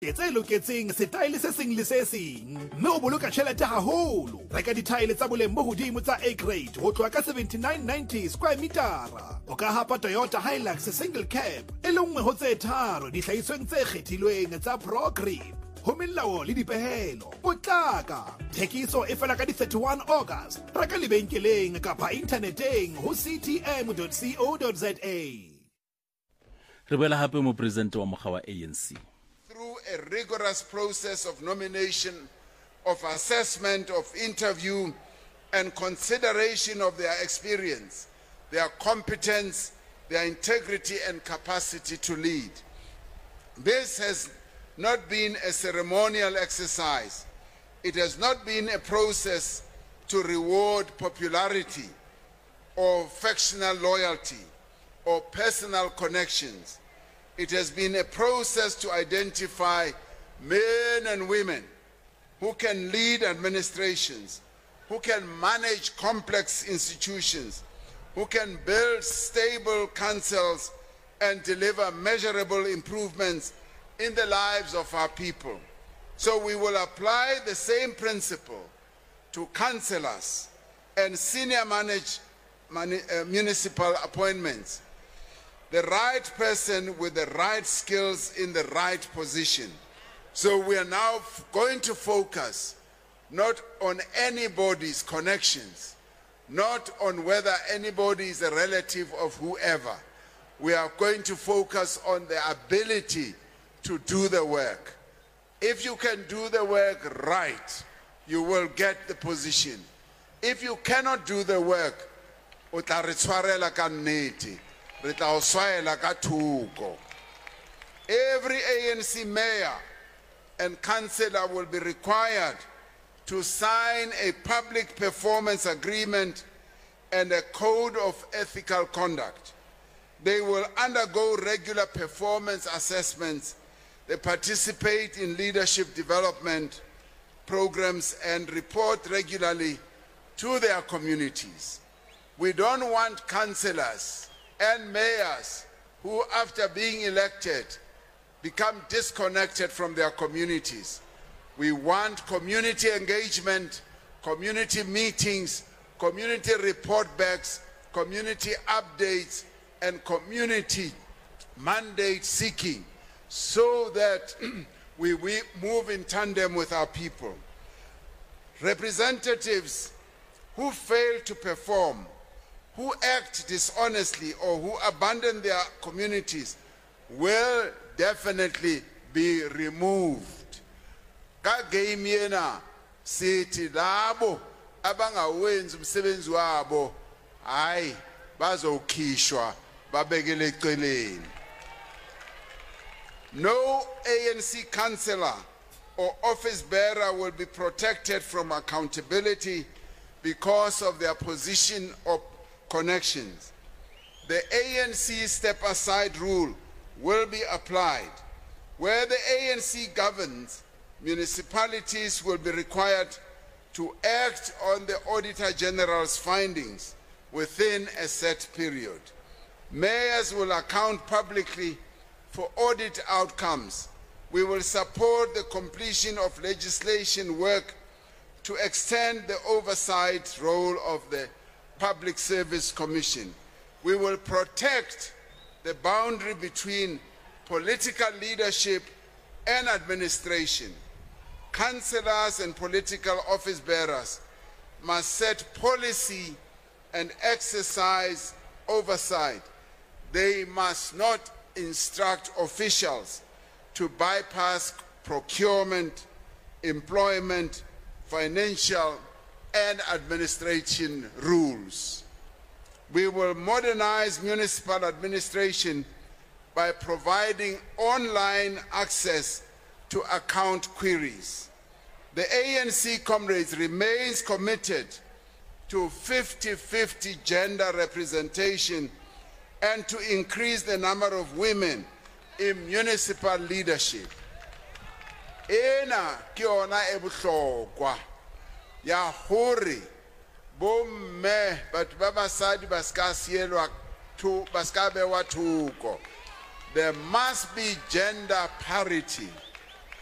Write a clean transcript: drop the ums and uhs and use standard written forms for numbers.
Tse loketseng setaele se seng le se seng mme o boloka tjhelete haholo. Reka dithaele tsa boleng bo hodimo tsa A-grade ho tloha ka 79.90 square metara. O ka hapa Toyota Hilux single cab e le nngwe ho tse tharo dihlahisweng tse kgethilweng tsa ProGrip. Ho melao le dipehelo potlaka. Thekiso e fela ka di 31 August. Reka lebenkeleng kapa inthaneteng ho ctm.co.za. Re boela hape mo president wa mokga wa ANC. Through a rigorous process of nomination, of assessment, of interview, and consideration of their experience, their competence, their integrity and capacity to lead. This has not been a ceremonial exercise. It has not been a process to reward popularity or factional loyalty or personal connections. It has been a process to identify men and women who can lead administrations, who can manage complex institutions, who can build stable councils and deliver measurable improvements in the lives of our people. So we will apply the same principle to councillors and senior municipal appointments. The right person with the right skills in the right position. So we are now going to focus not on anybody's connections, not on whether anybody is a relative of whoever. We are going to focus on the ability to do the work. If you can do the work right, you will get the position. If you cannot do the work, o tla re tshwarela ka nnete. Every ANC mayor and councillor will be required to sign a public performance agreement and a code of ethical conduct. They will undergo regular performance assessments. They participate in leadership development programs and report regularly to their communities. We don't want councillors and mayors who, after being elected, become disconnected from their communities. We want community engagement, community meetings, community report backs, community updates, and community mandate seeking so that we move in tandem with our people. Representatives who fail to perform, who act dishonestly or who abandon their communities will definitely be removed. Ka game yena sithi labo abangawenzi umsebenzi wabo hayi bazokhishwa babekele eceleni. No ANC councillor or office bearer will be protected from accountability because of their position or connections. The ANC step-aside rule will be applied. Where the ANC governs, municipalities will be required to act on the Auditor General's findings within a set period. Mayors will account publicly for audit outcomes. We will support the completion of legislation work to extend the oversight role of the Public Service Commission. We will protect the boundary between political leadership and administration. Councillors and political office bearers must set policy and exercise oversight. They must not instruct officials to bypass procurement, employment, financial, and administration rules. We will modernize municipal administration by providing online access to account queries. The ANC, comrades, remains committed to 50-50 gender representation and to increase the number of women in municipal leadership. Ena ke yona e bohlokwa ya hore bomme batho ba basadi ba ska sielwa ba ska bewa thoko. There must be gender parity.